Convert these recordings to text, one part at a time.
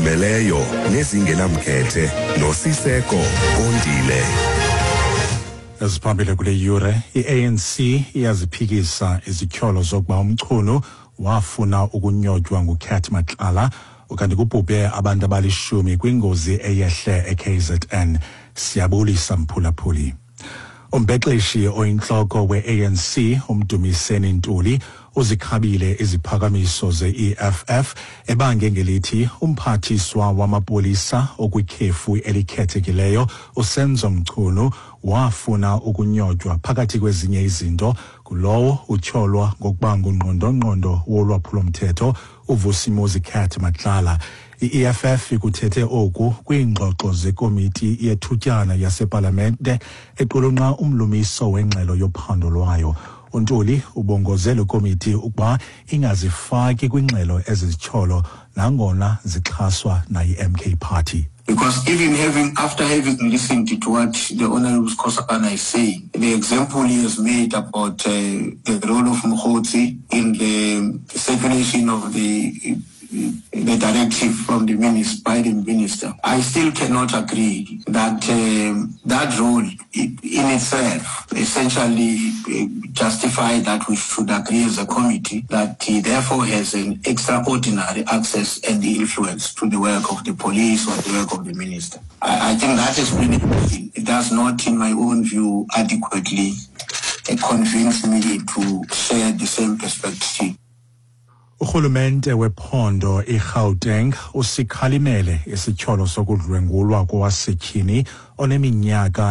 ezizimeleyo nezingenamkhethe noSiseko Kondile. Esiphambili kule yure, i-ANC iyaziphikisa izityholo zokuba umchunu wafuna ukunyotywa nguKat Matlala ukanti kubhubhe abantu abalishumi kwingozi eyehle eKZN. Siyabulisa mphulaphuli. Umbhexeshi oyinhloko we-ANC uMdumiseni Ntuli uzikhabile iziphakamiso ze-EFF ebange ngelithi umphathiswa wamapolisa okwikhefu elikhethekileyo uSenzo Mchunu wafuna ukunyotywa phakathi kwezinye izinto kulowo utyholwa ngokuba ngungqondongqondo wolwaphulomthetho uVusimuzi Kat Matlala. I-EFF ikuthethe oku kwiingxoxo zekomiti yethutyana yasepalamente equlunqa umlumiso wengxelo yophando lwayo. uNtuli ubongoze le komiti ukuba ingazifaki kwingxelo ezizityholo nangona zixhaswa nayi-MK Party. Because even after having listened to what the Honorable Skosana is saying, the example he has made about the role of Mkhotsi in the circulation of the directive from the Biden minister, I still cannot agree that that role in itself essentially justify that we should agree as a committee that he therefore has an extraordinary access and influence to the work of the police or the work of the minister. I think that explanation, it does not, in my own view, adequately convince me to share the same perspective. Urhulumente wephondo iGauteng usikhalimele isityholo sokudlwengulwa kowasetyhini oneminyaka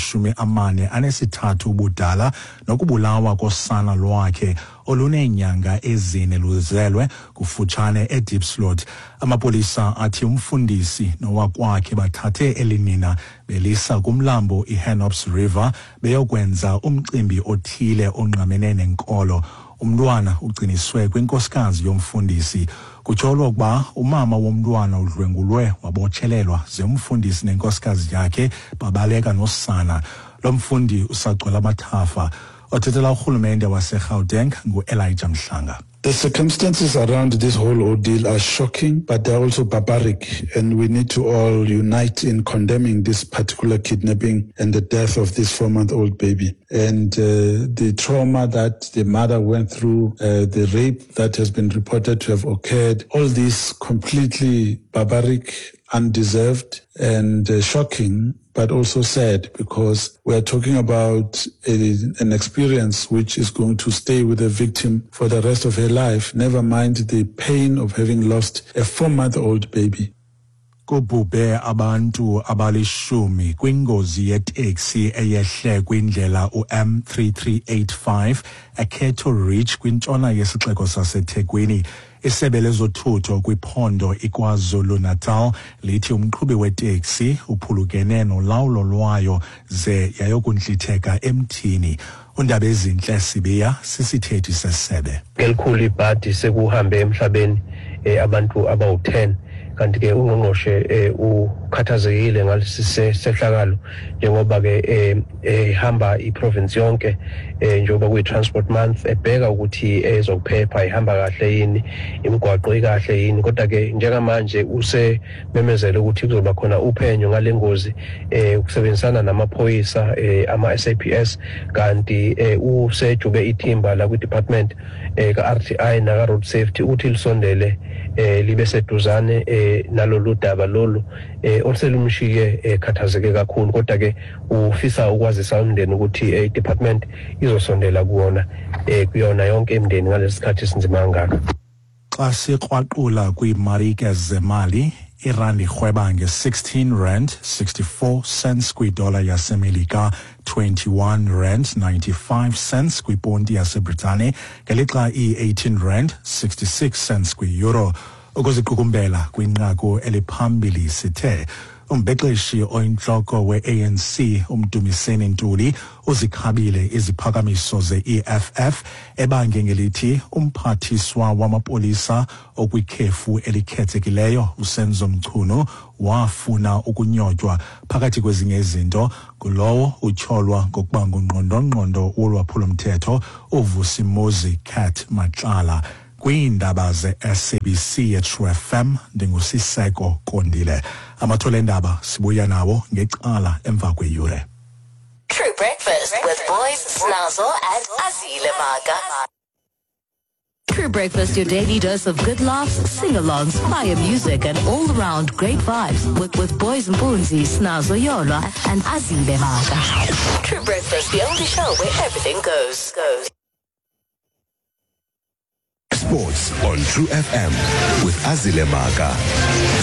engama-43 ubudala nokubulawa kosana lwakhe oluneenyanga 4 luzelwe kufutshane eDiepsloot. Amapolisa athi umfundisi nowakwakhe bathathe elinina belisa kumlambo iHenops River beyokwenza umcimbi othile ongqamene nenkolo. Umntwana ugciniswe kwinkosikazi yomfundisi. Kutyholwa ukuba umama womntwana udlwengulwe wabotshelelwa ze umfundisi nenkosikazi yakhe babaleka nosana. Lo mfundi usagcwala amathafa. Othethela urhulumente waseGauteng ngu-Elijah Mhlanga. The circumstances around this whole ordeal are shocking, but they're also barbaric, and we need to all unite in condemning this particular kidnapping and the death of this 4-month-old baby. And the trauma that the mother went through, the rape that has been reported to have occurred, all this completely barbaric, undeserved, and shocking, but also sad, because we're talking about an experience which is going to stay with the victim for the rest of her life, never mind the pain of having lost a 4-month-old baby. Kubhubhe abantu abalishumi kwingozi yeteksi eyehle kwindlela uM3385 eKettle Ridge kwintshona yesixeko saseThekwini. Isebe lezothutho kwiphondo iKwaZulu-Natal lithi umqhubi weteksi uphulukene nolawulo lwayo ze yayokuntlitheka emthini. Undaba ezintle Sibiya sisithethi sesebe. Elikhulu ibhadi sekuhambe emhlabeni abantu abawu10 kanti ke ungqongqoshe ukhathazekile ngalesi sehlakalo njengoba ke hamba iprovince yonke njengoba kuyi-transport month ebheka ukuthi ezokuphepha ihamba kahle yini, imigwaqo ikahle yini, kodwa ke njengamanje usememezela ukuthi kuzoba khona uphenyo ngale ngozi ukusebenzisana namaphoyisa ama-SAPS kanti usejube ithimba la kwi-department ka-RTI naka-road safety ukuthi lisondele libe seduzane nalolu daba lolu oluselumshiye khathazeke kakhulu, kodwa ke ufisa ukwazisa umndeni ukuthi i-department izosondela kuyona yonke imndeni ngalesi sikhathi esinzima kangaka. Xa sikrwaqula kwiimarike zemali, irandi irhweba nge-16.64 kwidola yaseMelika, 21.95 kwiponti yaseBritane, ngelixa i-18.66 kwi-euro. Ukuziqukumbela kwinqaku eliphambili sithe umbhexeshi oyinhloko we-ANC uMdumiseni Ntuli uzikhabile iziphakamiso ze-EFF ebange ngelithi umphathiswa wamapolisa okwikhefu elikhethekileyo uSenzo Mchunu wafuna ukunyotywa phakathi kwezinye izinto kulowo utyholwa ngokuba ngungqondongqondo wolwaphulomthetho uVusimuzi Kat Matlala. kwiindaba ze-SABC True FM ndingusiseko Kondile. Amathole endaba sibuya nawo ngecala emva kweyure. True Breakfast with boys Snazo and Azile Maga. True Breakfast, your daily dose of good laughs, sing-alongs, fire music, and all-around great vibes with boys and Boonzi, Snazo Yola, and Azile Maga. True Breakfast, the only show where everything goes. Sports on True FM with Azile Maga.